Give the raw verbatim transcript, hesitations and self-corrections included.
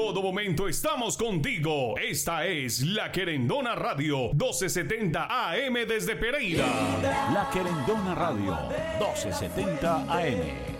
todo momento estamos contigo. Esta es La Querendona Radio, doce setenta A M desde Pereira. La Querendona Radio, doce setenta A M.